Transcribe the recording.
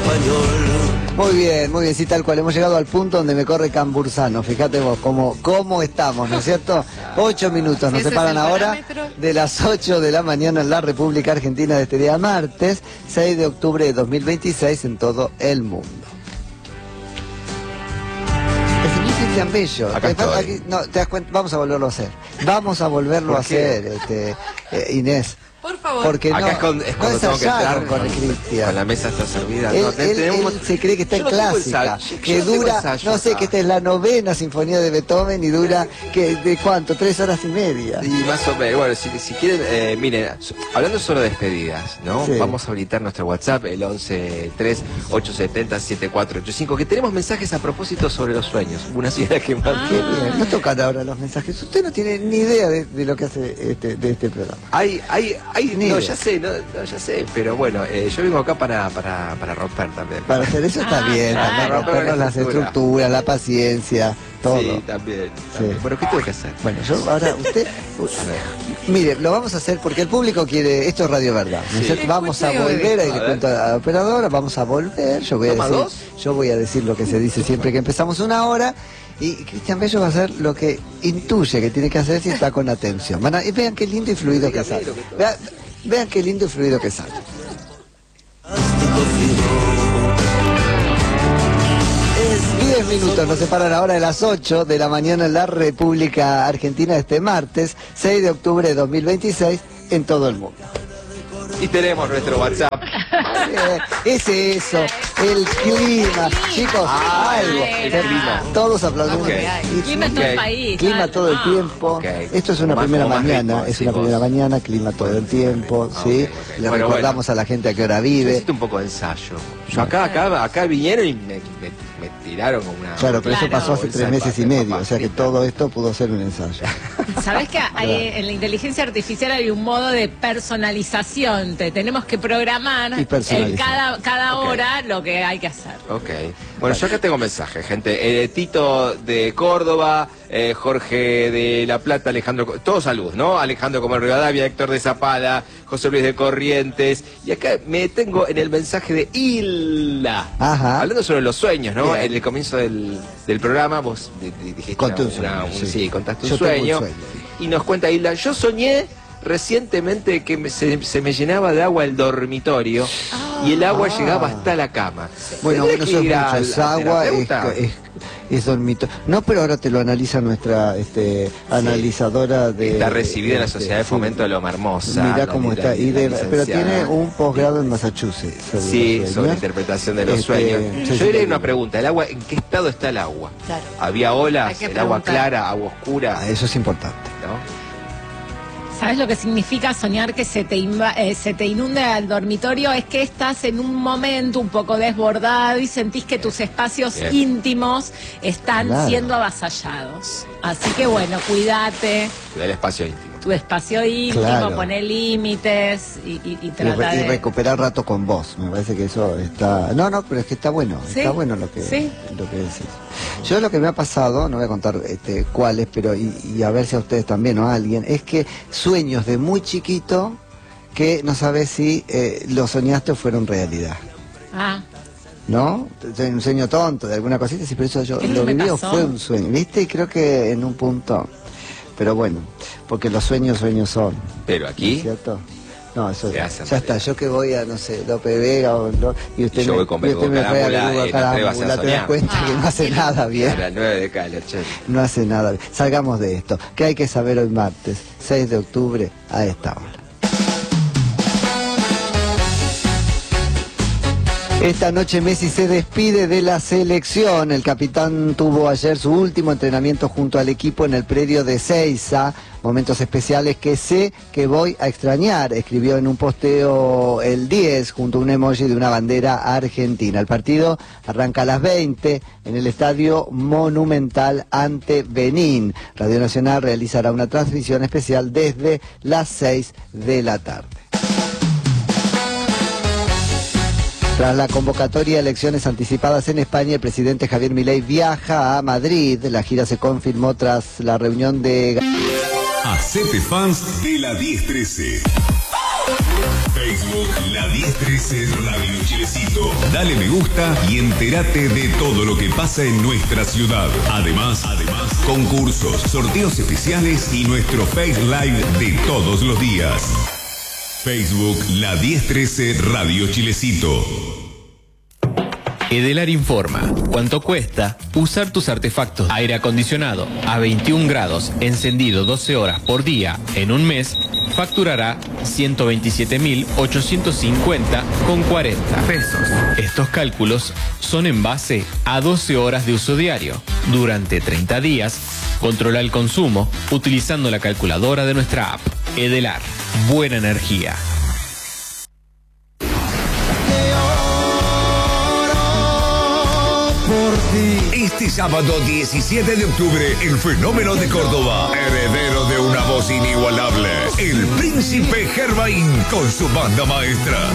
muy bien, sí, tal cual. Hemos llegado al punto donde me corre Cambursano. Fíjate vos cómo estamos, ¿no es cierto? 8 minutos nos separan ahora de las 8 de la mañana en la República Argentina de este día martes, 6 de octubre de 2026 en todo el mundo. El señor Cristian Bello. Aquí, no, ¿te das cuenta? Vamos a volverlo a hacer. Vamos a volverlo a hacer, Inés. Por favor. Porque acá no, es cuando tengo que entrar con Cristian. Con la mesa está servida. Él se cree que está en clásica, que dura, no sé, que esta es la 9ª sinfonía de Beethoven y dura, ¿de cuánto? 3 horas y media. Y más o menos, bueno, si quieren, miren, hablando solo de despedidas, ¿no? Sí. Vamos a habilitar nuestro WhatsApp, el 11-3-870-7485, que tenemos mensajes a propósito sobre los sueños. Una señora que más... Qué bien, no tocan ahora los mensajes. Usted no tiene ni idea de lo que hace de este programa. No, ya sé, ya sé, pero bueno, yo vengo acá para romper también. Para hacer eso está bien, para rompernos las estructuras, la paciencia, todo. Sí, también. Sí. Bueno, ¿qué tengo que hacer? Bueno, yo ahora, usted... Mire, lo vamos a hacer porque el público quiere... Esto es Radio Verdad, ¿no es cierto? Vamos a volver, ahí le cuento a la operadora, vamos a volver, yo voy a decir lo que se dice siempre que empezamos una hora. Y Cristian Bello va a hacer lo que intuye que tiene que hacer si está con atención. Vean qué lindo y fluido que sale. Vean qué lindo y fluido que sale. 10 minutos nos separan ahora de las 8 de la mañana en la República Argentina este martes, 6 de octubre de 2026 en todo el mundo. Y tenemos nuestro WhatsApp. Es eso, el clima. Chicos, algo. El clima. Todos aplaudimos. Clima todo el país. Clima todo el tiempo. Esto es una primera mañana. Es una primera mañana, clima todo el tiempo. ¿Sí? Le recordamos a la gente a qué hora vive. Necesito un poco de ensayo. Yo acá vinieron y me tiraron con una... Claro, pero eso pasó hace 3 meses y medio. O sea que todo esto pudo ser un ensayo. ¿Sabés que en la inteligencia artificial hay un modo de personalización? Tenemos que programar cada hora lo que hay que hacer. Ok. Bueno, yo acá tengo mensajes, gente. Tito de Córdoba, Jorge de La Plata, Alejandro... Todos saludos, ¿no? Alejandro Comer Rivadavia, Héctor de Zapala, José Luis de Corrientes. Y acá me tengo en el mensaje de Hilda. Ajá. Hablando sobre los sueños, ¿no? Bien. En el comienzo del programa vos dijiste... contaste un sueño. Y nos cuenta Hilda, yo soñé recientemente que se me llenaba de agua el dormitorio y el agua llegaba hasta la cama. Bueno, eso es mucho, es agua, es dormitorio. No, pero ahora te lo analiza nuestra analizadora de... Está recibida en la Sociedad de Fomento de Loma Hermosa. Mirá cómo está. Pero tiene un posgrado en Massachusetts. Sí, sobre interpretación de los sueños. Yo le una pregunta, ¿el agua, en qué estado está el agua? Claro. ¿Había olas, el agua clara, agua oscura? Eso es importante. ¿No? ¿Sabes lo que significa soñar que se te inunda el dormitorio? Es que estás en un momento un poco desbordado y sentís que tus espacios íntimos están siendo avasallados. Así que bueno, cuidate. Cuida el espacio íntimo. Tu espacio íntimo, poner límites y tratar de... Y recuperar rato con vos. Me parece que eso está... No, pero es que está bueno. ¿Sí? Está bueno lo que decís. Yo lo que me ha pasado, no voy a contar cuáles, pero y a ver si a ustedes también o a alguien, es que sueños de muy chiquito que no sabes si lo soñaste o fueron realidad. ¿No? Un sueño tonto de alguna cosita, sí, pero eso yo lo viví o fue un sueño, ¿viste? Y creo que en un punto... Pero bueno, porque los sueños son. Pero aquí... ¿No es cierto? No, eso ya está. Yo que voy a, no sé, López Vega y usted me trae a Carámbula, te das cuenta que no hace nada bien. A las 9 de Cali, no hace nada bien. Salgamos de esto. ¿Qué hay que saber hoy martes, 6 de octubre, a esta hora? Esta noche Messi se despide de la selección. El capitán tuvo ayer su último entrenamiento junto al equipo en el predio de Seiza. Momentos especiales que sé que voy a extrañar, escribió en un posteo el 10 junto a un emoji de una bandera argentina. El partido arranca a las 20 en el Estadio Monumental ante Benín. Radio Nacional realizará una transmisión especial desde las 6 de la tarde. Tras la convocatoria a elecciones anticipadas en España, el presidente Javier Milei viaja a Madrid. La gira se confirmó tras la reunión de... Hacete fans de la 1013. Facebook, La 1013 Radio Chilecito. Dale me gusta y entérate de todo lo que pasa en nuestra ciudad. Además, concursos, sorteos especiales y nuestro Face Live de todos los días. Facebook, La 1013 Radio Chilecito. Edelar informa cuánto cuesta usar tus artefactos. Aire acondicionado a 21 grados, encendido 12 horas por día en un mes, facturará 127.850,40 pesos. Estos cálculos son en base a 12 horas de uso diario. Durante 30 días, controla el consumo utilizando la calculadora de nuestra app. Edelar, buena energía. Este sábado 17 de octubre, el fenómeno de Córdoba, heredero de una voz inigualable, el Príncipe Germain con su banda maestra.